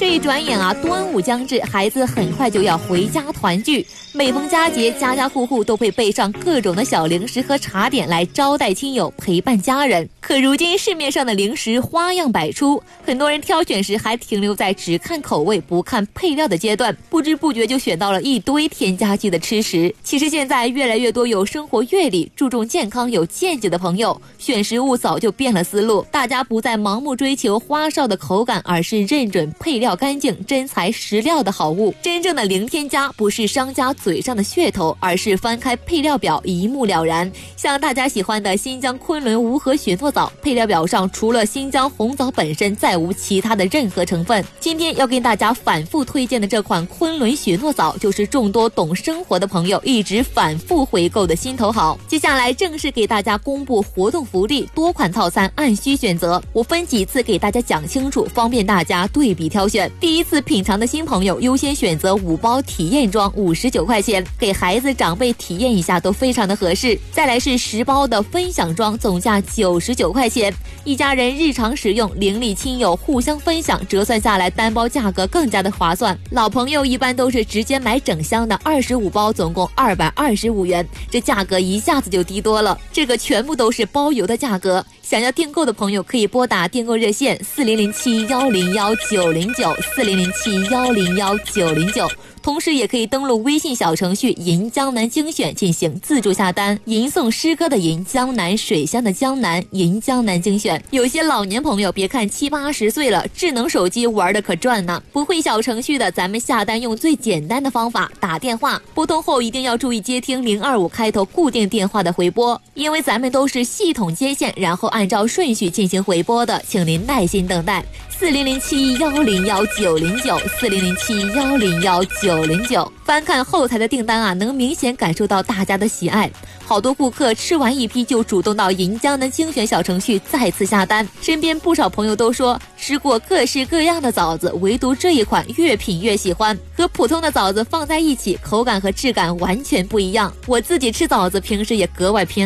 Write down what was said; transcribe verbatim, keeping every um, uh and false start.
这一转眼啊，端午将至，孩子很快就要回家团聚。每逢佳节，家家户户都会备上各种的小零食和茶点来招待亲友，陪伴家人。可如今市面上的零食花样百出，很多人挑选时还停留在只看口味不看配料的阶段，不知不觉就选到了一堆添加剂的吃食。其实现在越来越多有生活阅历、注重健康、有见解的朋友，选食物早就变了思路，大家不再盲目追求花哨的口感，而是认准配料干净、真材实料的好物。真正的零添加不是商家嘴上的噱头，而是翻开配料表一目了然。像大家喜欢的新疆昆仑无核雪诺枣，配料表上除了新疆红枣本身，再无其他的任何成分。今天要跟大家反复推荐的这款昆仑雪诺枣，就是众多懂生活的朋友一直反复回购的心头好。接下来正式给大家公布活动福利，多款套餐按需选择，我分几次给大家讲清楚，方便大家对比挑选。第一次品尝的新朋友优先选择五包体验装，五十九块钱，给孩子长辈体验一下都非常的合适。再来是十包的分享装，总价九十九块钱，一家人日常使用，邻里亲友互相分享，折算下来单包价格更加的划算。老朋友一般都是直接买整箱的，二十五包总共二百二十五元，这价格一下子就低多了。这个全部都是包邮的价格，想要订购的朋友可以拨打订购热线四零零七幺零幺九零九 四零零七幺零幺九零九，同时也可以登录微信小程序银江南精选进行自助下单，银送诗歌的银，江南水乡的江南，银江南精选。有些老年朋友别看七八十岁了，智能手机玩的可转呢。不会小程序的，咱们下单用最简单的方法，打电话，拨通后一定要注意接听零二五开头固定电话的回拨，因为咱们都是系统接线，然后按照顺序进行回拨的，请您耐心等待。四零零七幺零幺九零九 四零零七幺零幺九零九。翻看后台的订单啊，能明显感受到大家的喜爱，好多顾客吃完一批就主动到银江南精选小程序再次下单。身边不少朋友都说吃过各式各样的枣子，唯独这一款越品越喜欢，和普通的枣子放在一起，口感和质感完全不一样。我自己吃枣子平时也格外偏